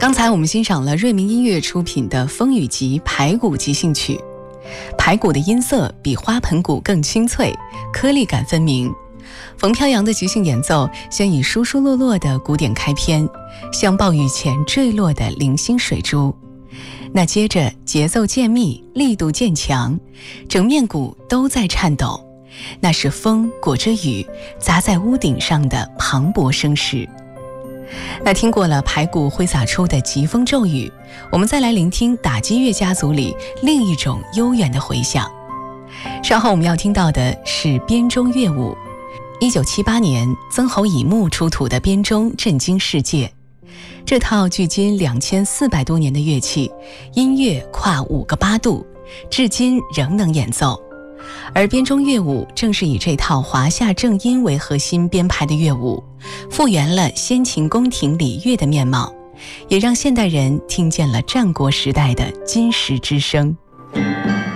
刚才我们欣赏了瑞明音乐出品的风雨集排鼓即兴曲。排鼓的音色比花盆鼓更清脆，颗粒感分明。冯飘扬的即兴演奏先以疏疏落落的鼓点开篇，像暴雨前坠落的零星水珠。那接着节奏渐密，力度渐强，整面鼓都在颤抖，那是风裹着雨砸在屋顶上的磅礴声势。那听过了排鼓挥洒出的疾风骤雨，我们再来聆听打击乐家族里另一种悠远的回响。稍后我们要听到的是编钟乐舞。1978年曾侯乙墓出土的编钟震惊世界，这套距今2400多年的乐器，音乐跨5个8度，至今仍能演奏。而编钟乐舞正是以这套华夏正音为核心编排的乐舞，复原了先秦宫廷礼乐的面貌，也让现代人听见了战国时代的金石之声。